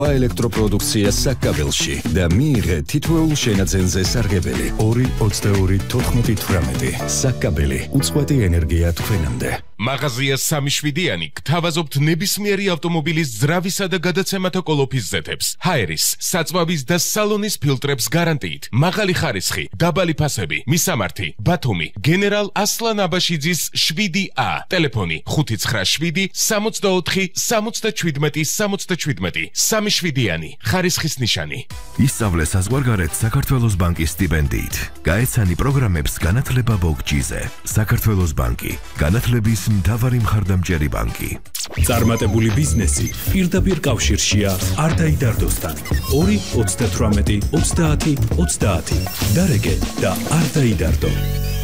ელექტროპროდუქცია საკაბელში და მიიღე თითოეულ შენაძენზე სარგებელი 2-22-14-18 საკაბელი უწყვეტი ენერგია თქვენამდე. მაღაზია 3-7-იანი გთავაზობთ ნებისმიერი ავტომობილის ძრავისა და გადაცემათა კოლოფის ზეთებს, ჰაერის, საწვავის და სალონის ფილტრებს გარანტიით, მაღალი ხარისხი, დაბალი ფასები, მისამართი, ბათუმი, გენერალ ასლან აბაშიძის 7A, ტელეფონი 597-64-77-77, 3-7-იანი, ხარისხის ნიშანი. ისწავლე საზღვარგარეთ საქართველოს ბანკის სტიპენდიით. გაეცანი პროგრამებს განათლება ბოგჯიზე. საქართველოს ბანკი, განათლების მთავარი მხარდამჭერი ბანკი. წარმატებული ბიზნესი პირდაპირ კავშირშია არ დაიდარდოსთან. 2-38-30-30 დარეგე და არ დაიდარდო.